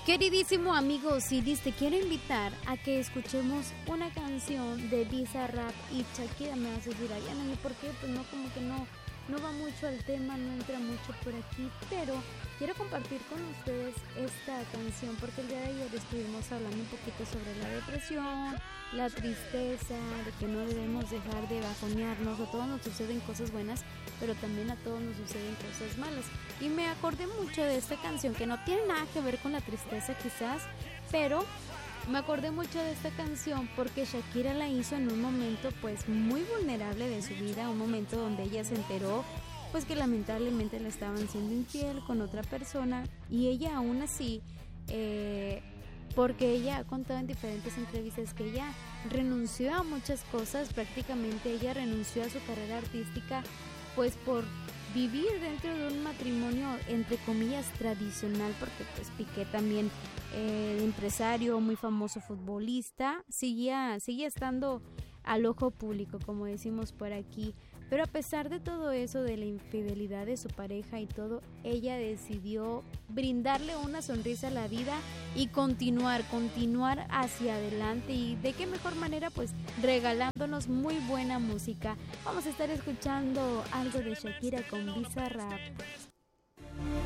Queridísimo amigo Sidis, te quiero invitar a que escuchemos una canción de Bizarrap y Shakira. Me vas a decir, Ariana, ¿y por qué? Pues no, como que no va mucho al tema, no entra mucho por aquí, pero quiero compartir con ustedes esta canción porque el día de ayer estuvimos hablando un poquito sobre la depresión, la tristeza, de que no debemos dejar de bajonearnos. A todos nos suceden cosas buenas, pero también a todos nos suceden cosas malas. Y me acordé mucho de esta canción que no tiene nada que ver con la tristeza quizás, pero me acordé mucho de esta canción porque Shakira la hizo en un momento pues muy vulnerable de su vida, un momento donde ella se enteró pues que lamentablemente le estaban siendo infiel con otra persona, y ella aún así, porque ella ha contado en diferentes entrevistas que ella renunció a muchas cosas, prácticamente ella renunció a su carrera artística pues por vivir dentro de un matrimonio entre comillas tradicional, porque pues Piqué también, empresario muy famoso, futbolista, seguía estando al ojo público, como decimos por aquí. Pero a pesar de todo eso, de la infidelidad de su pareja y todo, ella decidió brindarle una sonrisa a la vida y continuar hacia adelante. Y de qué mejor manera, pues regalándonos muy buena música. Vamos a estar escuchando algo de Shakira con Bizarrap.